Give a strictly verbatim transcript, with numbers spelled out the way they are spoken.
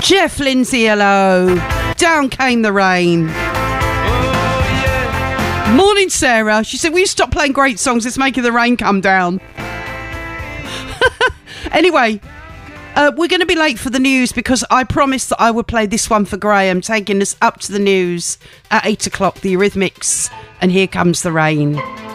Jeff Lindsay, hello. Down came the rain. Morning, Sarah. She said, will you stop playing great songs? It's making the rain come down. Anyway, uh, we're going to be late for the news because I promised that I would play this one for Graham, taking us up to the news at eight o'clock, the Eurythmics, and Here Comes the Rain.